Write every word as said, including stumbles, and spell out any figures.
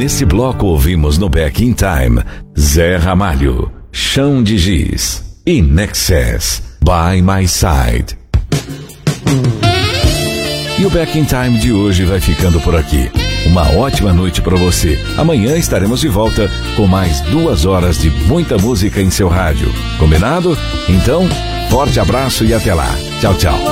nesse bloco ouvimos no Back in Time Zé Ramalho, Chão de Giz, In Excess, By My Side. E o Back in Time de hoje vai ficando por aqui. Uma ótima noite para você. Amanhã estaremos de volta com mais duas horas de muita música em seu rádio. Combinado? Então, forte abraço e até lá. Tchau, tchau.